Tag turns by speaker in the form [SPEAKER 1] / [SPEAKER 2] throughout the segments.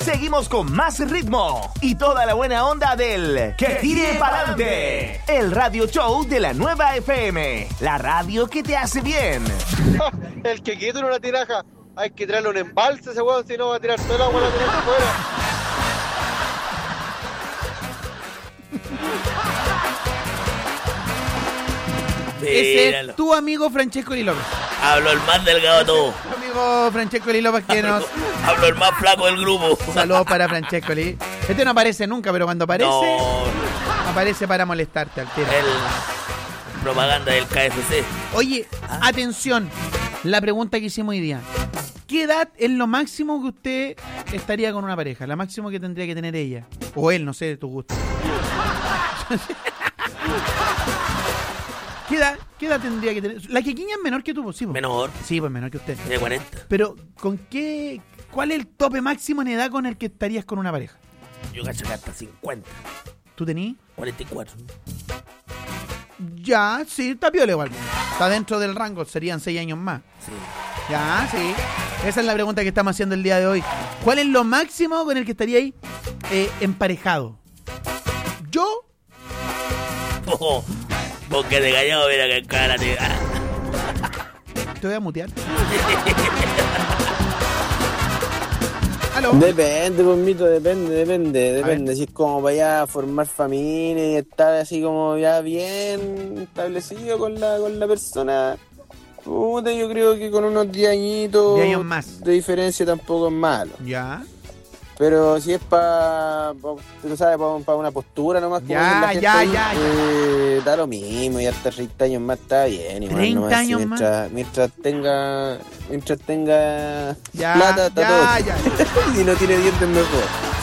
[SPEAKER 1] seguimos con más ritmo y toda la buena onda del Que Tire Pa'lante, el radio show de la Nueva FM, la radio que te hace bien.
[SPEAKER 2] El que quita en una tinaja, hay que tirarle un embalse ese weón, si no va a tirar todo el agua a la tinaja afuera.
[SPEAKER 3] Ese es tu amigo Francesco López.
[SPEAKER 4] Hablo el más delgado de todo.
[SPEAKER 3] Tu amigo Francesco López que nos...
[SPEAKER 4] Hablo el más flaco del grupo.
[SPEAKER 3] Saludos para Francesco Lee. Este no aparece nunca, pero cuando aparece... No. Aparece para molestarte al tiro.
[SPEAKER 4] El propaganda del KFC.
[SPEAKER 3] Oye, atención. La pregunta que hicimos hoy día. ¿Qué edad es lo máximo que usted estaría con una pareja? La máximo que tendría que tener ella. O él, no sé, de tu gusto. ¿Qué edad tendría que tener? La Quequiña es menor que tú, pues, sí.
[SPEAKER 4] Menor.
[SPEAKER 3] Sí, pues menor que usted.
[SPEAKER 4] Tiene 40.
[SPEAKER 3] Pero, ¿cuál es el tope máximo en edad con el que estarías con una pareja?
[SPEAKER 4] Yo cacho que hasta 50.
[SPEAKER 3] ¿Tú tenías?
[SPEAKER 4] 44.
[SPEAKER 3] Ya, sí, está piola igual. Está dentro del rango, serían 6 años más.
[SPEAKER 4] Sí.
[SPEAKER 3] Ya, sí. Esa es la pregunta que estamos haciendo el día de hoy. ¿Cuál es lo máximo con el que estaría ahí emparejado? Yo...
[SPEAKER 4] Oh, porque te callado, mira que cara te...
[SPEAKER 3] Te voy a mutear. ¿Aló?
[SPEAKER 5] Depende, Pomito, depende. Si es como para ya formar familia y estar así como ya bien establecido con la persona, puta, yo creo que con unos 10 añitos
[SPEAKER 3] 10 años más
[SPEAKER 5] de diferencia tampoco es malo.
[SPEAKER 3] Ya.
[SPEAKER 5] Pero si es para, tú sabes, para una postura nomás, como
[SPEAKER 3] ya.
[SPEAKER 5] Da lo mismo, y hasta 30 años más está bien. Igual,
[SPEAKER 3] 30
[SPEAKER 5] nomás,
[SPEAKER 3] años
[SPEAKER 5] mientras tenga
[SPEAKER 3] ya,
[SPEAKER 5] plata, está todo.
[SPEAKER 3] Ya.
[SPEAKER 5] Si no tiene dientes, mejor.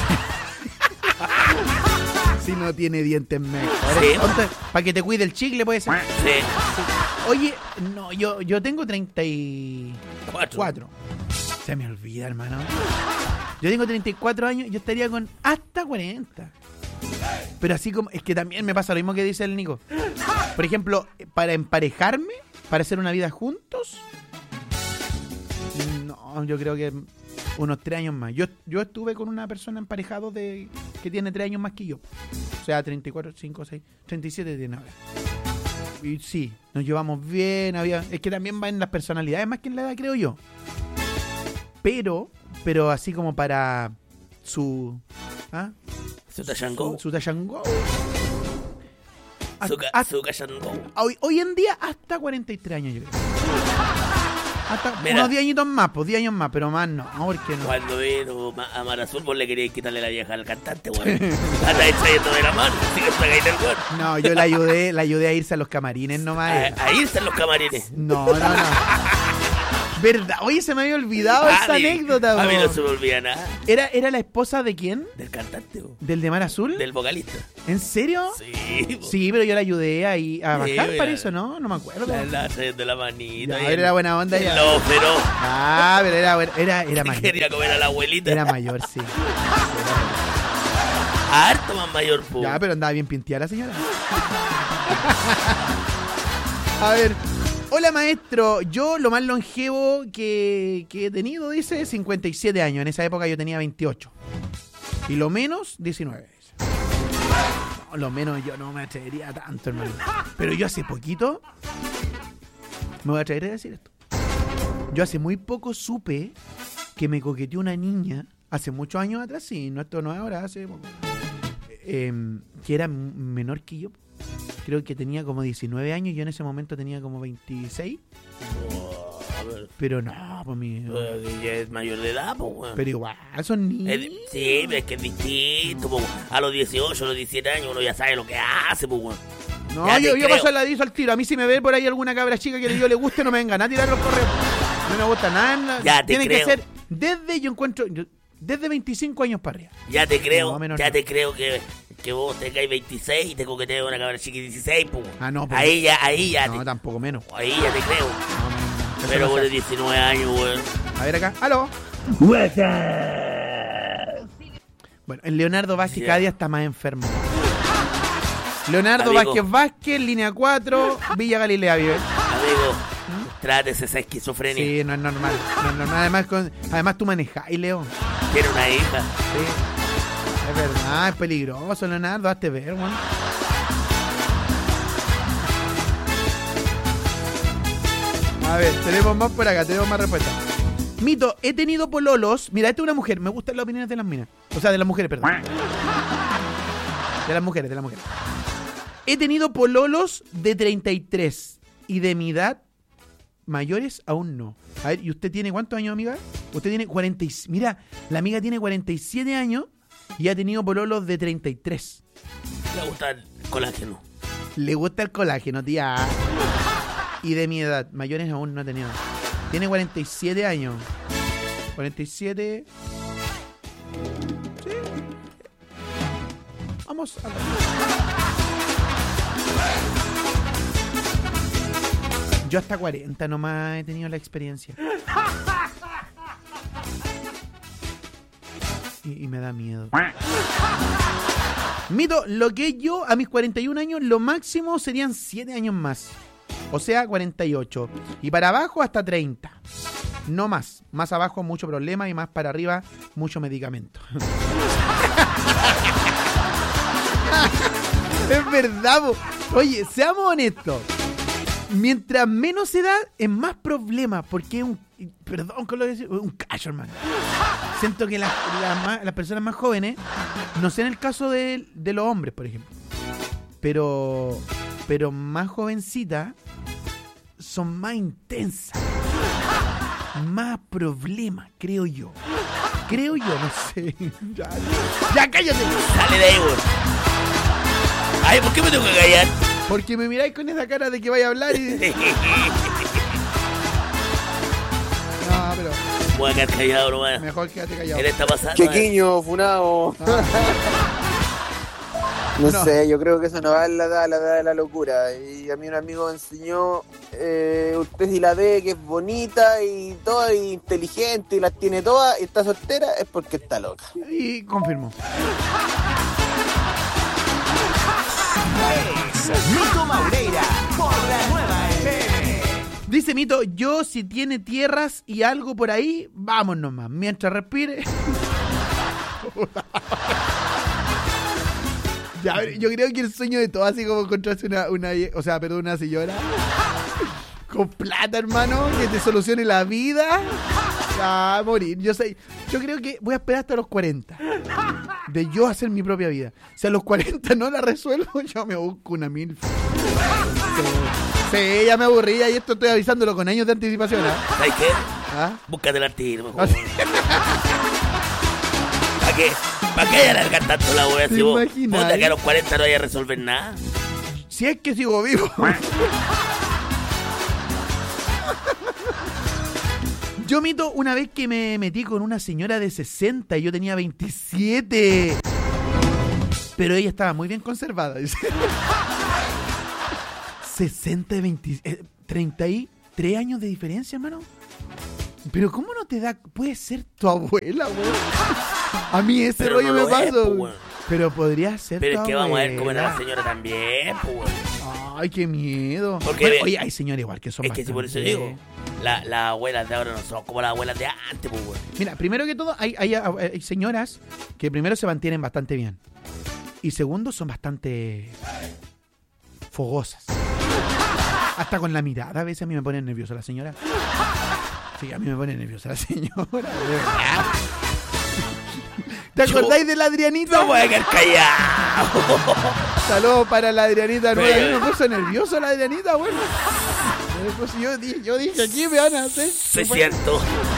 [SPEAKER 3] Si no tiene dientes, mejor.
[SPEAKER 4] Sí.
[SPEAKER 3] Para que te cuide el chicle, puede ser.
[SPEAKER 4] Sí.
[SPEAKER 3] Oye, no, yo tengo 34. Se me olvida, hermano. Yo tengo 34 años, yo estaría con hasta 40. Pero así como, es que también me pasa lo mismo que dice el Nico. Por ejemplo, para emparejarme, para hacer una vida juntos, no, yo creo que unos 3 años más. Yo estuve con una persona emparejado que tiene 3 años más que yo. O sea, 34, 5, 6, 37 tiene ahora. Y sí, nos llevamos bien, es que también va en las personalidades más que en la edad, creo yo. Pero así como para su
[SPEAKER 4] Tayangó.
[SPEAKER 3] Su Tayangó.
[SPEAKER 4] Su Tayangó.
[SPEAKER 3] Hoy en día hasta 43 años, yo creo. Hasta
[SPEAKER 4] Mira,
[SPEAKER 3] unos 10 añitos más, pues 10 años más, pero más no, porque no.
[SPEAKER 4] Cuando vino a Mar Azul, vos le querías quitarle la vieja al cantante, weón. Hasta ahí trayendo de la mano, así que sacáis del weón.
[SPEAKER 3] No, yo la ayudé a irse a los camarines nomás.
[SPEAKER 4] A irse en los camarines.
[SPEAKER 3] No. ¿Verdad? Oye, se me había olvidado esa anécdota,
[SPEAKER 4] A mí
[SPEAKER 3] bro.
[SPEAKER 4] no se me olvida nada.
[SPEAKER 3] ¿Era la esposa de quién?
[SPEAKER 4] Del cantante, bro.
[SPEAKER 3] ¿Del de Mar Azul?
[SPEAKER 4] Del vocalista.
[SPEAKER 3] ¿En serio?
[SPEAKER 4] Sí, bro.
[SPEAKER 3] Sí, pero yo la ayudé a bajar
[SPEAKER 4] Sí,
[SPEAKER 3] para eso, ¿no? No me acuerdo.
[SPEAKER 4] La de la manita.
[SPEAKER 3] Ya, era buena onda ya.
[SPEAKER 4] No, pero...
[SPEAKER 3] Pero era mayor.
[SPEAKER 4] Quería comer a la abuelita.
[SPEAKER 3] Era mayor, sí.
[SPEAKER 4] Harto más mayor, po.
[SPEAKER 3] Ya, pero andaba bien pinteada la señora. A ver... Hola, maestro. Yo lo más longevo que he tenido, dice, 57 años. En esa época yo tenía 28. Y lo menos, 19. No, lo menos yo no me atrevería tanto, hermano. Pero yo hace poquito... Me voy a atrever a decir esto. Yo hace muy poco supe que me coqueteó una niña, hace muchos años atrás, sí, no, esto no es ahora, hace poco, que era menor que yo. Creo que tenía como 19 años y yo en ese momento tenía como 26. Pero no, pues mi...
[SPEAKER 4] Ya es mayor de edad, pues, weón.
[SPEAKER 3] Pero igual, son niños.
[SPEAKER 4] Sí, pero es que es distinto, pues. A los 18, a los 17 años uno ya sabe lo que hace, pues, weón.
[SPEAKER 3] No, yo paso al ladito al tiro. A mí si me ve por ahí alguna cabra chica que yo le guste, no me vengan a tirar los correos. No me gusta nada.
[SPEAKER 4] Ya te
[SPEAKER 3] Tiene
[SPEAKER 4] creo.
[SPEAKER 3] que ser desde 25 años para arriba.
[SPEAKER 4] Ya te creo,
[SPEAKER 3] No,
[SPEAKER 4] te creo que vos tengáis 26 y te coqueteas una cabra chica de 16, pues.
[SPEAKER 3] No, pues,
[SPEAKER 4] ahí ya.
[SPEAKER 3] No, tampoco menos.
[SPEAKER 4] Ahí ya te creo.
[SPEAKER 3] No,
[SPEAKER 4] pero vos de 19 años, weón.
[SPEAKER 3] A ver acá. ¡Aló! Bueno, el Leonardo Vázquez cada día está más enfermo. Leonardo Vázquez, línea 4, Villa Galilea vive.
[SPEAKER 4] Amigo, trátese esa esquizofrenia.
[SPEAKER 3] Sí, no es normal. No es normal. Además tú manejas, y Leo.
[SPEAKER 4] Tiene una hija.
[SPEAKER 3] Sí. Es verdad, es peligroso, Leonardo, hazte ver, weón. A ver, tenemos más por acá, tenemos más respuestas. Mito, he tenido pololos. Mira, esta es una mujer. Me gustan las opiniones de las minas. O sea, de las mujeres, perdón. De las mujeres. He tenido pololos de 33 y de mi edad mayores aún no. A ver, ¿y usted tiene cuántos años, amiga? Usted tiene 40. Mira, la amiga tiene 47 años y ha tenido pololos de 33.
[SPEAKER 4] Le gusta el colágeno.
[SPEAKER 3] Le gusta el colágeno, tía. Y de mi edad, mayores aún no ha tenido. Tiene 47 años. 47. Sí. Vamos a ver. Yo hasta 40 nomás he tenido la experiencia. Y me da miedo. Mito, lo que yo a mis 41 años, lo máximo serían 7 años más. O sea, 48. Y para abajo hasta 30. No más. Más abajo mucho problema y más para arriba mucho medicamento. Es verdad, bo. Oye, seamos honestos. Mientras menos edad, es más problema. Porque es un... Perdón con lo que decir. Un cacho, hermano. Siento que las personas más jóvenes, no sé en el caso de los hombres, por ejemplo, pero más jovencitas son más intensas, más problemas, creo yo, no sé. Ya cállate.
[SPEAKER 4] Sale de ahí, güey. Ay, ¿por qué me tengo que callar?
[SPEAKER 3] Porque me miráis con esa cara de que vaya a hablar y... No, pero...
[SPEAKER 4] Voy a quedar callado nomás.
[SPEAKER 3] Mejor quédate callado.
[SPEAKER 4] Él está pasando.
[SPEAKER 5] Chequiño, funado. No sé, yo creo que eso no va en la edad de la locura. Y a mí un amigo me enseñó, usted si la ve que es bonita y toda y inteligente y las tiene todas y está soltera, es porque está loca.
[SPEAKER 3] Y confirmo.
[SPEAKER 1] Mito Maureira, por la Nueva FM.
[SPEAKER 3] Dice Mito, yo si tiene tierras y algo por ahí, vamos nomás. Mientras respire... Ya, yo creo que el sueño de todo, así como encontrarse una señora con plata, hermano, que te solucione la vida. A morir. Yo creo que voy a esperar hasta los 40 de yo hacer mi propia vida. Si a los 40 no la resuelvo, yo me busco una mil. Sí, ya me aburría y esto estoy avisándolo con años de anticipación.
[SPEAKER 4] ¿Sabes qué?
[SPEAKER 3] ¿Ah?
[SPEAKER 4] Búscate el tiro, mejor. ¿Para qué alargar tanto la wea si vos? Puta que a los 40 no vaya a resolver nada.
[SPEAKER 3] Si es que sigo vivo. Yo, Mito, una vez que me metí con una señora de 60 y yo tenía 27. Pero ella estaba muy bien conservada. 60 y 20, 33 años de diferencia, hermano. Pero ¿cómo no te da? Puede ser tu abuela, güey. A mí ese
[SPEAKER 4] pero
[SPEAKER 3] rollo
[SPEAKER 4] no
[SPEAKER 3] me pasó.
[SPEAKER 4] Pues,
[SPEAKER 3] pero podría ser
[SPEAKER 4] pero
[SPEAKER 3] tu
[SPEAKER 4] es que
[SPEAKER 3] abuela.
[SPEAKER 4] vamos a ver cómo era la señora también, pues.
[SPEAKER 3] Ay, qué miedo.
[SPEAKER 4] Porque
[SPEAKER 3] bueno, oye, hay señores igual que son
[SPEAKER 4] es que si por eso digo, las abuelas de ahora no son como las abuelas de antes, pues, güey.
[SPEAKER 3] Mira, primero que todo, hay señoras que primero se mantienen bastante bien. Y segundo, son bastante fogosas. Hasta con la mirada, a veces a mí me pone nerviosa la señora. Sí, a mí me pone nerviosa la señora. De verdad. ¿Te acordáis de la Adrianita?
[SPEAKER 4] No voy a quedar callado.
[SPEAKER 3] Saludos para la Adrianita nueva.
[SPEAKER 4] Pero...
[SPEAKER 3] me puso nerviosa la Adrianita, bueno. Yo dije, aquí me van a hacer.
[SPEAKER 4] Sí, es cierto.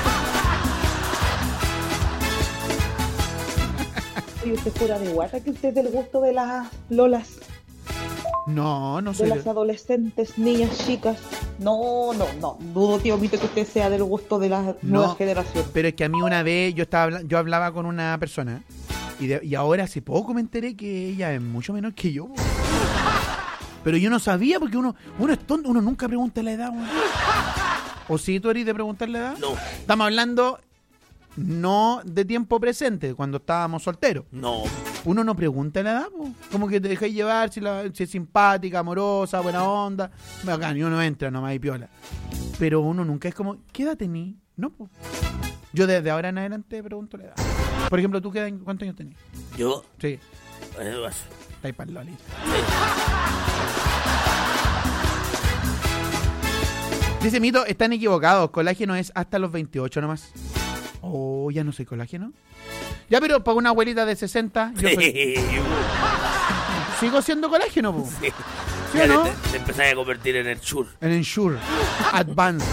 [SPEAKER 6] ¿Y usted fuera de guata que usted es del gusto de las lolas?
[SPEAKER 3] No
[SPEAKER 6] De
[SPEAKER 3] soy.
[SPEAKER 6] las adolescentes, niñas, chicas. No. Dudo, tío Mito, que usted sea del gusto de las nuevas generaciones.
[SPEAKER 3] Pero es que a mí una vez yo hablaba con una persona y ahora hace poco me enteré que ella es mucho menor que yo. Pero yo no sabía porque uno es tonto, uno nunca pregunta la edad. Güey. ¿O si tú eres de preguntar la edad?
[SPEAKER 4] No.
[SPEAKER 3] Estamos hablando no de tiempo presente, cuando estábamos solteros.
[SPEAKER 4] No.
[SPEAKER 3] Uno no pregunta la edad, po. Como que te dejáis llevar si es simpática, amorosa, buena onda. Bacán, y uno entra nomás y piola. Pero uno nunca es como, ¿qué edad tení? No, po. Yo desde ahora en adelante pregunto la edad. Por ejemplo, ¿tú cuántos años tenías?
[SPEAKER 4] Yo,
[SPEAKER 3] Sí,
[SPEAKER 4] vas.
[SPEAKER 3] estáis para el loli. Dice Mito, están equivocados. Colágeno es hasta los 28 nomás. Oh, ya no soy colágeno. Ya, pero para una abuelita de 60, yo sigo siendo colágeno, po.
[SPEAKER 4] Sí.
[SPEAKER 3] ¿Sí
[SPEAKER 4] Ya
[SPEAKER 3] o no?
[SPEAKER 4] te empezás a convertir en el Shure.
[SPEAKER 3] En Ensure Advance.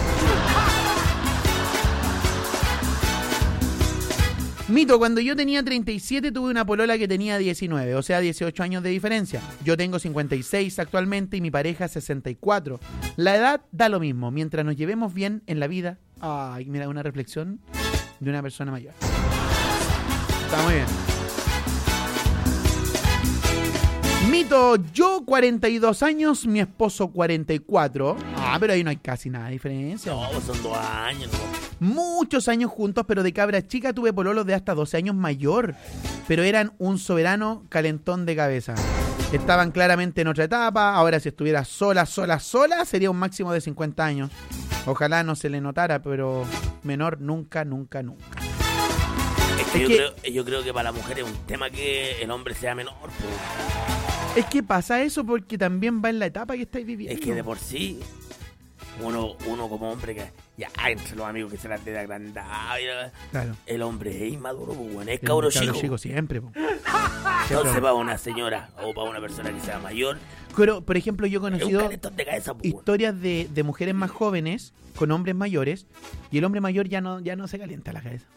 [SPEAKER 3] Mito, cuando yo tenía 37 tuve una polola que tenía 19, o sea 18 años de diferencia. Yo tengo 56 actualmente y mi pareja 64. La edad da lo mismo, mientras nos llevemos bien en la vida. Ay, mira, una reflexión de una persona mayor. Está muy bien. Mito, yo 42 años, mi esposo 44. Ah, pero ahí no hay casi nada de diferencia.
[SPEAKER 4] No, son 2 años. ¿No?
[SPEAKER 3] Muchos años juntos, pero de cabra chica tuve pololos de hasta 12 años mayor. Pero eran un soberano calentón de cabeza. Estaban claramente en otra etapa. Ahora si estuviera sola, sería un máximo de 50 años. Ojalá no se le notara, pero menor nunca.
[SPEAKER 4] Es que yo creo que para la mujer es un tema que el hombre sea menor. Pues.
[SPEAKER 3] Es que pasa eso porque también va en la etapa que estáis viviendo.
[SPEAKER 4] Es que de por sí, uno como hombre que ya entre los amigos que se las de agrandado,
[SPEAKER 3] Claro.
[SPEAKER 4] el hombre es inmaduro, pues, bueno, es cabro chico.
[SPEAKER 3] Siempre, po.
[SPEAKER 4] Entonces para una señora o para una persona que sea mayor,
[SPEAKER 3] Pero, por ejemplo, yo he
[SPEAKER 4] es un
[SPEAKER 3] conocido
[SPEAKER 4] calentón de cabeza, pues, bueno.
[SPEAKER 3] historias de mujeres más jóvenes con hombres mayores y el hombre mayor ya no se calienta la cabeza.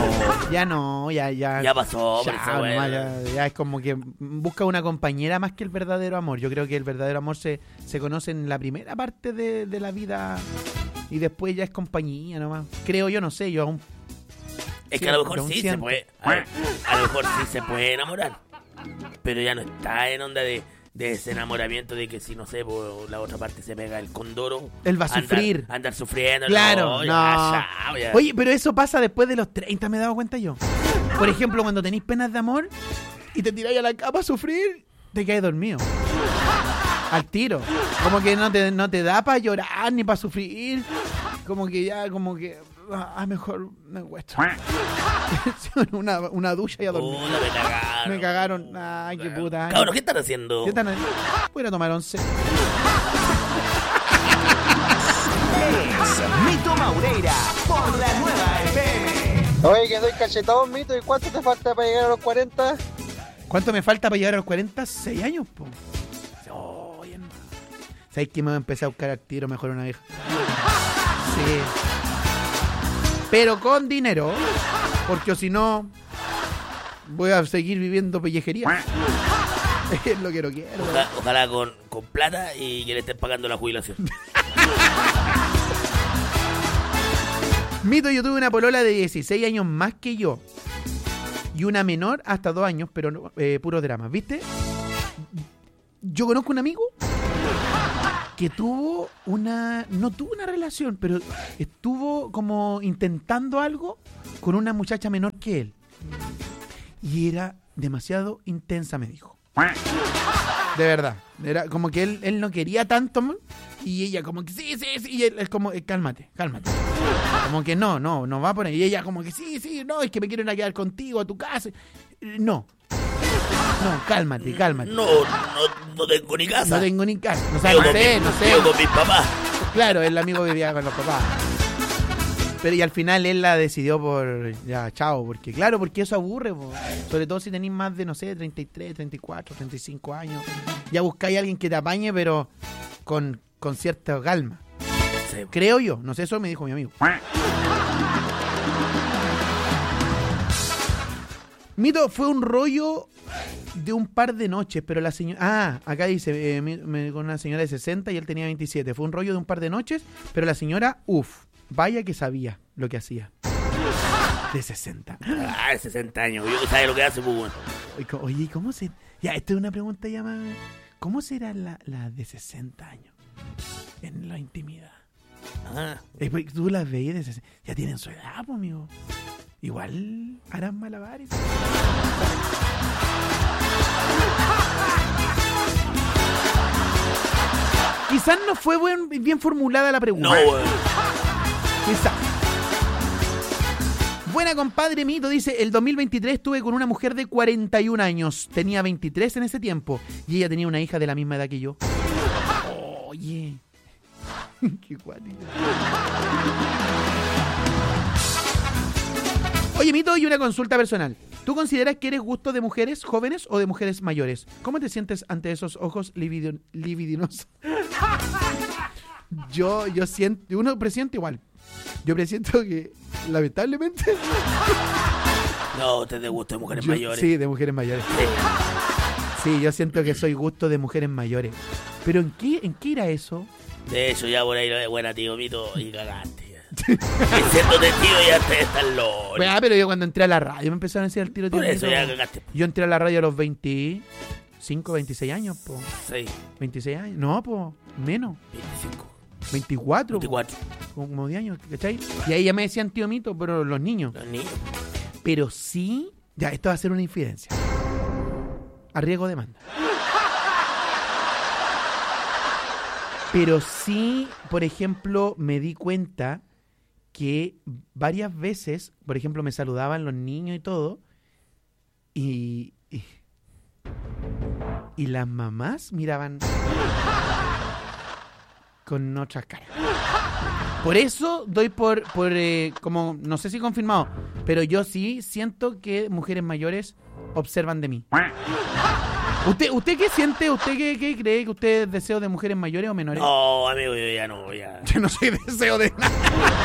[SPEAKER 3] Ya
[SPEAKER 4] pasó, por esa
[SPEAKER 3] nomás,
[SPEAKER 4] wea.
[SPEAKER 3] ya es como que busca una compañera más que el verdadero amor. Yo creo que el verdadero amor se conoce en la primera parte de la vida y después ya es compañía nomás. Creo yo, no sé, yo aún...
[SPEAKER 4] Es que a lo mejor
[SPEAKER 3] aún
[SPEAKER 4] sí
[SPEAKER 3] siento.
[SPEAKER 4] se puede, a lo mejor sí se puede enamorar, pero ya no está en onda de ese enamoramiento de que si no sé, por la otra parte se pega el condoro.
[SPEAKER 3] Él va a sufrir.
[SPEAKER 4] Andar sufriendo.
[SPEAKER 3] Claro, no.
[SPEAKER 4] Ya.
[SPEAKER 3] Oye, pero eso pasa después de los 30, me he dado cuenta yo. Por ejemplo, cuando tenéis penas de amor y te tiráis a la cama a sufrir, te caes dormido. Al tiro. Como que no te da para llorar ni para sufrir. Como que mejor me acuesto. una ducha y a dormir. Me cagaron. Ay, qué puta.
[SPEAKER 4] Cabrón, ¿qué están haciendo?
[SPEAKER 3] ¿Qué están haciendo? Voy a ir a tomar 11.
[SPEAKER 1] Es Mito Maureira por la nueva FM.
[SPEAKER 2] Oye, que doy cachetón, Mito. ¿Y cuánto te falta para llegar a los 40?
[SPEAKER 3] ¿Cuánto me falta para llegar a los 40? 6 años, po. Oye, hermano. ¿Sabes que me voy a empezar a buscar al tiro mejor una vieja? Sí. Pero con dinero, porque si no, voy a seguir viviendo pellejería. Es lo que no quiero.
[SPEAKER 4] Ojalá con plata y que le estén pagando la jubilación.
[SPEAKER 3] Mito, yo tuve una polola de 16 años más que yo. Y una menor hasta 2 años, pero no, puro drama, ¿viste? Yo conozco un amigo que no tuvo una relación, pero estuvo como intentando algo con una muchacha menor que él. Y era demasiado intensa, me dijo. De verdad. Era como que él no quería tanto, man, y ella como que sí. Y él como, cálmate. Como que no va por ahí. Y ella como que sí, no, es que me quiero ir a quedar contigo a tu casa. No, cálmate.
[SPEAKER 4] No tengo ni casa.
[SPEAKER 3] No tengo ni casa. No sé.
[SPEAKER 4] Vivo con mis papás.
[SPEAKER 3] Claro, el amigo vivía con los papás. Pero y al final él la decidió por ya, chao, porque eso aburre, po. Sobre todo si tenéis más de, no sé, 33, 34, 35 años. Ya buscáis a alguien que te apañe, pero con cierta calma.
[SPEAKER 4] Sí.
[SPEAKER 3] Creo yo, no sé, eso me dijo mi amigo. Mito, fue un rollo de un par de noches, pero la señora... acá dice, con una señora de 60 y él tenía 27. Fue un rollo de un par de noches, pero la señora, vaya que sabía lo que hacía. De 60.
[SPEAKER 4] De 60 años. Yo que sabe lo que hace, pues bueno.
[SPEAKER 3] Oye, ¿cómo se...? Ya, esta es una pregunta ya más... ¿Cómo será la de 60 años en la intimidad? Tú las veías de 60. Ya tienen su edad, pues, amigo. Igual harán malabares. Quizás no fue bien formulada la pregunta.
[SPEAKER 4] No, güey.
[SPEAKER 3] Quizás. buena, compadre Mito. Dice, el 2023 estuve con una mujer de 41 años. Tenía 23 en ese tiempo. Y ella tenía una hija de la misma edad que yo. Oye. Qué cuático. Oye, Mito, y una consulta personal. ¿Tú consideras que eres gusto de mujeres jóvenes o de mujeres mayores? ¿Cómo te sientes ante esos ojos libidinosos? Yo siento... Uno presiente igual. Yo presiento que, lamentablemente...
[SPEAKER 4] No, usted es de gusto de mujeres mayores.
[SPEAKER 3] Sí, de mujeres mayores. Sí, yo siento que soy gusto de mujeres mayores. ¿Pero en qué irá eso?
[SPEAKER 4] De hecho, ya por ahí lo de buena, tío Mito, y cagaste. Diciéndote, tío, ya te están locos.
[SPEAKER 3] Bueno, pero yo cuando entré a la radio me empezaron a decir al tiro, tío.
[SPEAKER 4] Por eso
[SPEAKER 3] Mito.
[SPEAKER 4] ya cagaste.
[SPEAKER 3] Yo entré a la radio a los 25, 26 años, po.
[SPEAKER 4] Sí.
[SPEAKER 3] 26 años. No, po. Menos.
[SPEAKER 4] 25.
[SPEAKER 3] 24.
[SPEAKER 4] 24.
[SPEAKER 3] Como 10 años, ¿cachai? Y ahí ya me decían tío Mito, pero los niños.
[SPEAKER 4] Los niños.
[SPEAKER 3] Pero sí... Ya, esto va a ser una infidencia. A riesgo de demanda. Pero sí, por ejemplo, me di cuenta que varias veces, por ejemplo, me saludaban los niños y todo, y las mamás miraban con otras caras. Por eso doy por como, no sé si confirmado, pero yo sí siento que mujeres mayores observan de mí. ¿Usted qué siente? ¿Usted qué cree? ¿Que usted es deseo de mujeres mayores o menores?
[SPEAKER 4] No, amigo, yo ya no, ya.
[SPEAKER 3] Yo no soy deseo de nada.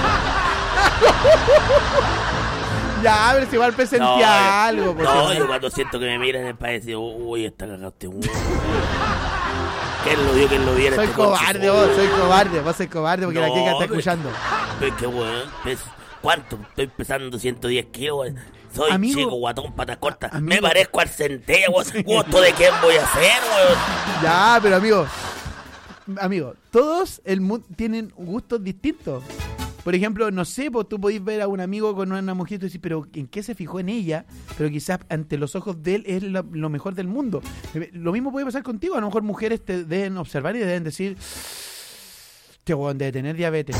[SPEAKER 3] Ya, a ver si igual presenté algo.
[SPEAKER 4] No, yo cuando siento que me miran en el país digo, uy, está cagado este uno. ¿Quién lo vio? ¿Quién lo viera?
[SPEAKER 3] Soy
[SPEAKER 4] este
[SPEAKER 3] cobarde, vos soy cobarde porque
[SPEAKER 4] No,
[SPEAKER 3] la Kika está escuchando.
[SPEAKER 4] Pero qué weón, ¿cuánto? Estoy pesando 110 kilos, weón. Soy
[SPEAKER 3] Amigo,
[SPEAKER 4] chico, guatón, patas cortas.
[SPEAKER 3] amigo.
[SPEAKER 4] Me parezco al centella, weón. ¿Gusto de quién voy a ser, weón?
[SPEAKER 3] Ya, pero amigo, todos el mundo tienen gustos distintos. Por ejemplo, no sé, pues tú podés ver a un amigo con una mujer y tú decís, pero ¿en qué se fijó en ella? Pero quizás ante los ojos de él es lo mejor del mundo. Lo mismo puede pasar contigo. A lo mejor mujeres te deben observar y deben decir, este huevón debe tener diabetes.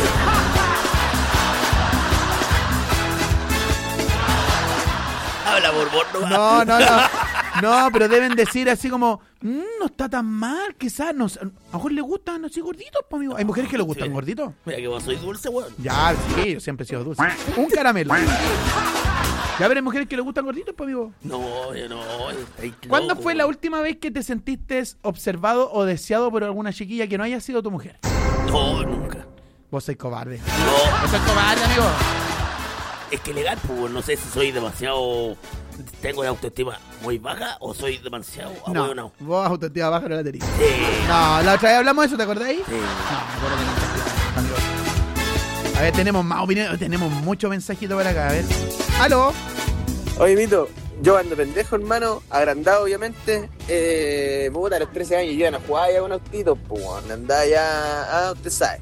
[SPEAKER 4] Habla Borbón,
[SPEAKER 3] No, pero deben decir así como, no está tan mal, quizás, no, a lo mejor le gustan así gorditos, pues, amigo. Hay mujeres que le gustan gorditos.
[SPEAKER 4] Mira que vos soy dulce, weón.
[SPEAKER 3] Ya, sí, yo siempre he sido dulce. Un caramelo. Ya, pero hay mujeres que le gustan gorditos, pues, amigo.
[SPEAKER 4] No, yo no.
[SPEAKER 3] ¿Cuándo fue la última vez que te sentiste observado o deseado por alguna chiquilla que no haya sido tu mujer?
[SPEAKER 4] No, nunca.
[SPEAKER 3] Vos sois cobarde.
[SPEAKER 4] No.
[SPEAKER 3] Vos sois cobarde, amigo.
[SPEAKER 4] Es que legal, pues, no sé si soy demasiado... ¿Tengo la autoestima muy baja o soy demasiado
[SPEAKER 3] No, vos autoestima baja no la tenés.
[SPEAKER 4] Sí.
[SPEAKER 3] No, la otra vez hablamos de eso, ¿te acordáis?
[SPEAKER 4] Sí.
[SPEAKER 3] No, amigo. A ver, tenemos más opiniones, tenemos muchos mensajitos para acá, a ver. ¡Aló!
[SPEAKER 5] Oye, Mito, yo ando pendejo, hermano, agrandado, obviamente. Puta, a los 13 años yo ya no jugaba ya con autitos, pues, andaba ya... usted sabe.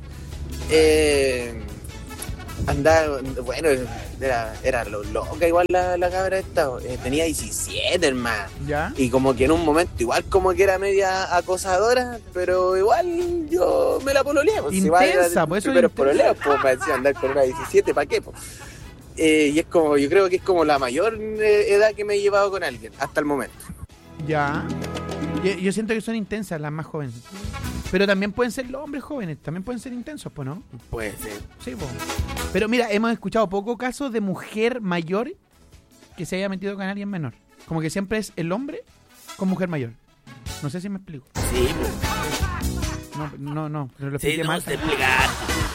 [SPEAKER 5] Andaba, bueno, era lo loca igual la cabra esta. Tenía 17, hermano.
[SPEAKER 3] ¿Ya?
[SPEAKER 5] Y como que en un momento igual como que era media acosadora, pero igual yo me la pololeé. Pues,
[SPEAKER 3] intensa, pues eso es intensa.
[SPEAKER 5] Pololeos, pues me decía andar con una 17, ¿para qué? Pues? Y es como, yo creo que es como la mayor edad que me he llevado con alguien, hasta el momento.
[SPEAKER 3] Ya. Yo siento que son intensas las más jóvenes. Pero también pueden ser los hombres jóvenes, también pueden ser intensos, pues, ¿no?
[SPEAKER 4] Puede ser.
[SPEAKER 3] Sí, pues. Pero mira, hemos escuchado pocos casos de mujer mayor que se haya metido con alguien menor. Como que siempre es el hombre con mujer mayor. No sé si me explico.
[SPEAKER 4] Sí, pues.
[SPEAKER 3] No, pero lo
[SPEAKER 4] Sí,
[SPEAKER 3] expliqué
[SPEAKER 4] no
[SPEAKER 3] mal.
[SPEAKER 4] te explicar.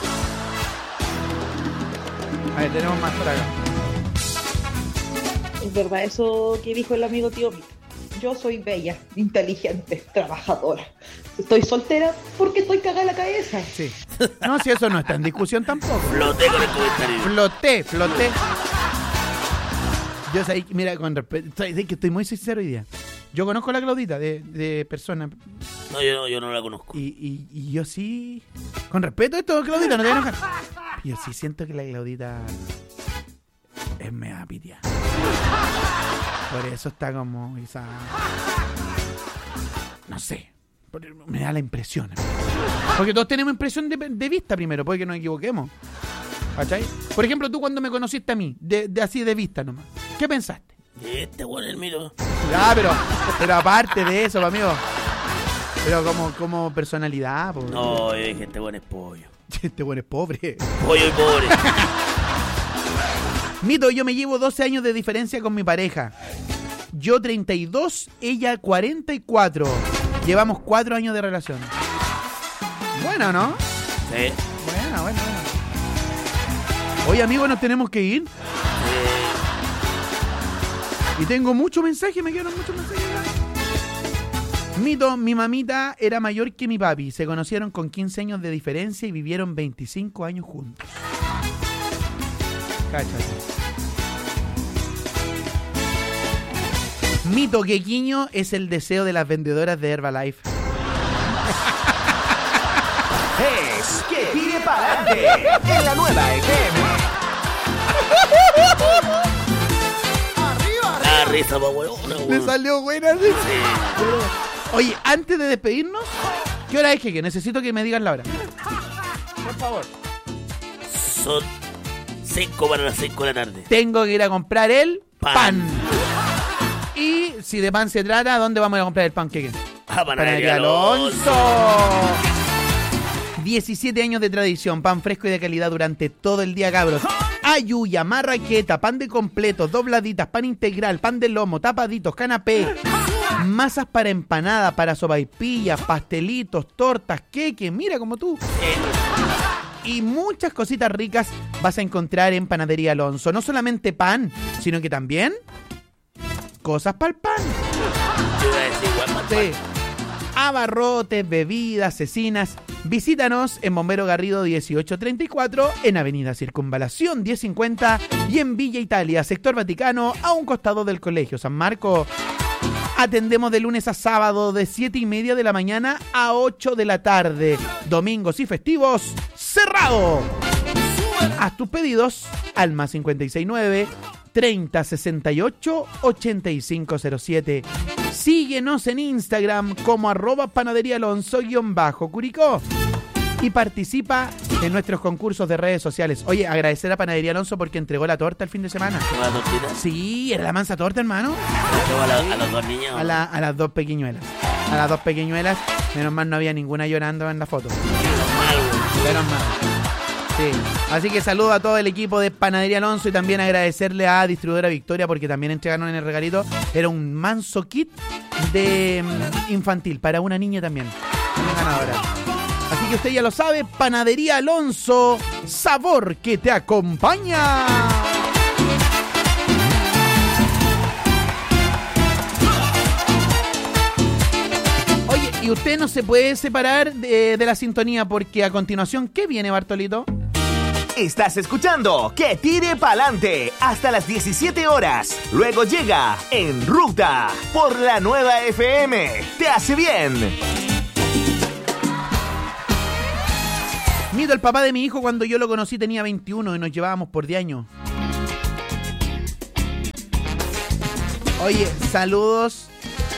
[SPEAKER 3] A ver, tenemos más por acá.
[SPEAKER 6] Es verdad eso que dijo el amigo tío Mito. Yo soy bella, inteligente, trabajadora. Estoy soltera porque estoy cagada en la cabeza.
[SPEAKER 3] Sí. No, si eso no está en discusión tampoco.
[SPEAKER 4] Floté con el comentario.
[SPEAKER 3] Floté. Yo sé, mira, con respeto, que estoy muy sincero hoy día. Yo conozco a la Claudita de persona.
[SPEAKER 4] No, yo no la conozco.
[SPEAKER 3] Y yo sí. Con respeto esto, Claudita, no te voy a enojar. Yo sí siento que la Claudita es mega pitia. Por eso está como esa... No sé. Me da la impresión. Porque todos tenemos impresión de vista primero, puede que nos equivoquemos. ¿Cachai? Por ejemplo, tú cuando me conociste a mí, de así de vista nomás, ¿qué pensaste?
[SPEAKER 4] Este bueno el mito.
[SPEAKER 3] Ya, pero aparte de eso, amigo. Pero como personalidad, po.
[SPEAKER 4] No, yo dije, este bueno es pollo.
[SPEAKER 3] Este bueno es pobre.
[SPEAKER 4] Pollo y pobre.
[SPEAKER 3] Mito, yo me llevo 12 años de diferencia con mi pareja. Yo 32, ella 44. Llevamos 4 años de relación. Bueno, ¿no?
[SPEAKER 4] Sí.
[SPEAKER 3] Bueno. Oye, amigo, nos tenemos que ir. Y tengo muchos mensajes, me quedaron muchos mensajes. Mito, mi mamita era mayor que mi papi. Se conocieron con 15 años de diferencia y vivieron 25 años juntos. Cáchate. Mito, quequiño es el deseo de las vendedoras de Herbalife.
[SPEAKER 1] Es que tire pa'lante en la nueva FM.
[SPEAKER 4] La risa, pa' huevona,
[SPEAKER 3] Le
[SPEAKER 4] weón.
[SPEAKER 3] salió buena, ¿sí? Oye, antes de despedirnos, ¿qué hora es, que necesito que me digan la hora? Por favor.
[SPEAKER 4] Son 5 para las 5 de la tarde.
[SPEAKER 3] Tengo que ir a comprar el pan.
[SPEAKER 4] Pan.
[SPEAKER 3] Y si de pan se trata, ¿dónde vamos a ir a comprar el pan? ¿Qué?
[SPEAKER 4] Panadería Alonso.
[SPEAKER 3] 17 años de tradición, pan fresco y de calidad durante todo el día, cabros. Ayuya, marraqueta, pan de completos, dobladitas, pan integral, pan de lomo, tapaditos, canapé, masas para empanada, para sopaipillas, pastelitos, tortas, queque, mira como tú. Y muchas cositas ricas vas a encontrar en Panadería Alonso. No solamente pan, sino que también cosas para el pan.
[SPEAKER 4] Yo iba a decir, igual, más
[SPEAKER 3] Sí. Abarrotes, bebidas, cecinas. Visítanos en Bombero Garrido 1834, en Avenida Circunvalación 1050 y en Villa Italia, sector Vaticano, a un costado del Colegio San Marco. Atendemos de lunes a sábado de 7:30 de la mañana a 8 de la tarde. Domingos y festivos, cerrado. Haz tus pedidos al más 569 30 68 8507. Síguenos en Instagram como @panaderiaalonso_Curicó y participa en nuestros concursos de redes sociales. Oye, agradecer a Panadería Alonso porque entregó la torta el fin de semana.
[SPEAKER 4] ¿Una tortita?
[SPEAKER 3] Sí, era la mansa torta, hermano.
[SPEAKER 4] A los dos niños.
[SPEAKER 3] A las dos pequeñuelas. A las dos pequeñuelas. Menos mal no había ninguna llorando en la foto. Menos mal. Sí. Así que saludo a todo el equipo de Panadería Alonso y también agradecerle a Distribuidora Victoria porque también entregaron en el regalito. Era un manso kit de infantil para una niña también. Una ganadora. Así que usted ya lo sabe, Panadería Alonso, sabor que te acompaña. Oye, y usted no se puede separar de la sintonía porque a continuación, ¿qué viene, Bartolito?
[SPEAKER 1] Estás escuchando Que Tire Pa'lante hasta las 17 horas. Luego llega En Ruta por la nueva FM. Te hace bien.
[SPEAKER 3] Mito, el papá de mi hijo cuando yo lo conocí tenía 21 y nos llevábamos por 10 años. Oye, saludos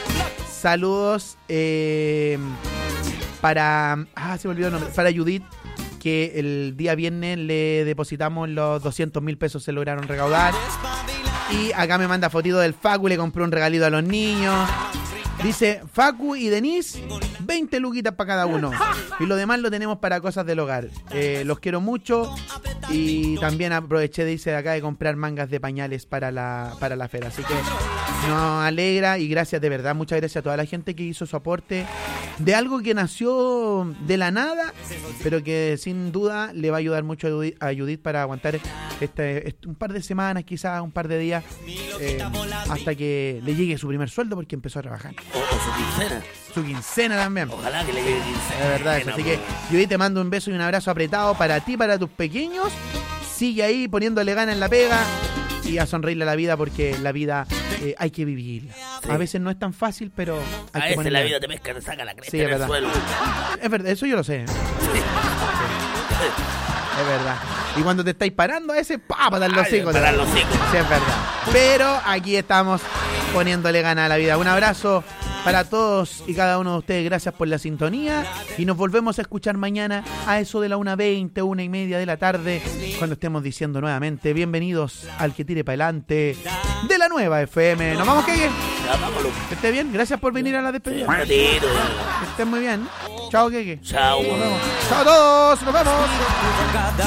[SPEAKER 3] para... se me olvidó el nombre. Para Judith, que el día viernes le depositamos los 200.000 pesos, se lograron recaudar. Y acá me manda fotito del Facu, le compró un regalito a los niños. Dice, Facu y Denise, 20 luquitas para cada uno. Y lo demás lo tenemos para cosas del hogar. Los quiero mucho. Y también aproveché, dice, acá de comprar mangas de pañales para la feria. Así que nos alegra y gracias de verdad. Muchas gracias a toda la gente que hizo su aporte de algo que nació de la nada, pero que sin duda le va a ayudar mucho a Judith para aguantar un par de semanas, quizás un par de días, hasta que le llegue su primer sueldo porque empezó a trabajar.
[SPEAKER 4] O su quincena.
[SPEAKER 3] Su quincena también.
[SPEAKER 4] Ojalá que le llegue quincena.
[SPEAKER 3] De verdad, eso. Así que Judith, te mando un beso y un abrazo apretado para ti, para tus pequeños. Sigue ahí poniéndole ganas en la pega y a sonreírle a la vida porque la vida hay que vivirla. Sí. A veces no es tan fácil, pero hay
[SPEAKER 4] a
[SPEAKER 3] que
[SPEAKER 4] veces la vida te pesca, te saca la cresta
[SPEAKER 3] sí,
[SPEAKER 4] en el suelo.
[SPEAKER 3] Es verdad, eso yo lo sé.
[SPEAKER 4] Sí.
[SPEAKER 3] Es verdad. Y cuando te estáis parando a ese, para dar los hocicos.
[SPEAKER 4] Para los hocicos.
[SPEAKER 3] Sí, es verdad. Pero aquí estamos poniéndole ganas a la vida. Un abrazo para todos y cada uno de ustedes. Gracias por la sintonía. Y nos volvemos a escuchar mañana a eso de la 1:20, 1:30 de la tarde, cuando estemos diciendo nuevamente bienvenidos al Que Tire Pa'lante de la nueva FM. ¿Nos vamos, Keke? Que esté bien. Gracias por venir a la despedida. Que estés muy bien. Chao, Keke.
[SPEAKER 4] Chao.
[SPEAKER 3] Nos vemos. Chao a todos. Nos vemos.